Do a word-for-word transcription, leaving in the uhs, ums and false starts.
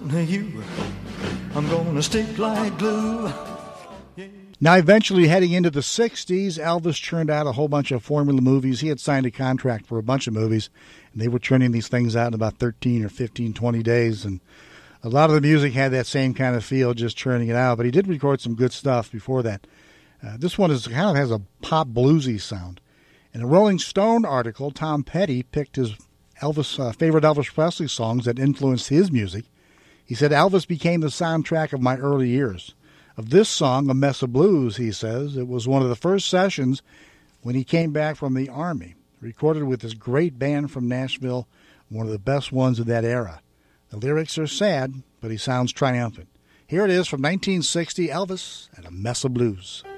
to you. I'm gonna stick like glue. Now, eventually heading into the sixties, Elvis churned out a whole bunch of formula movies. He had signed a contract for a bunch of movies, and they were churning these things out in about thirteen or fifteen, twenty days. And a lot of the music had that same kind of feel, just churning it out. But he did record some good stuff before that. Uh, this one is kind of has a pop bluesy sound. In a Rolling Stone article, Tom Petty picked his Elvis uh, favorite Elvis Presley songs that influenced his music. He said, Elvis became the soundtrack of my early years. Of this song, A Mess of Blues, he says, it was one of the first sessions when he came back from the Army, recorded with this great band from Nashville, one of the best ones of that era. The lyrics are sad, but he sounds triumphant. Here it is from nineteen sixty, Elvis and A Mess of Blues.